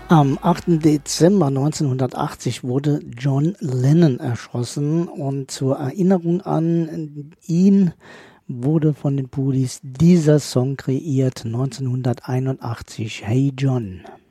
Am 8. Dezember 1980 wurde John Lennon erschossen und zur Erinnerung an ihn wurde von den Police dieser Song kreiert, 1981, Hey John.